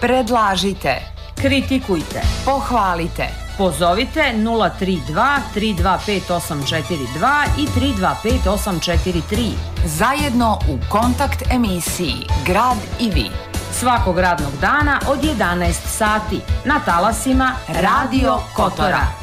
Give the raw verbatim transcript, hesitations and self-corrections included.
Predlažite, kritikujte, pohvalite, pozovite nula tri dva tri dva pet osam četiri dva i tri dva pet osam četiri tri. Zajedno u kontakt emisiji Grad i vi. Svakog radnog dana od jedanaest sati na talasima Radio Kotora.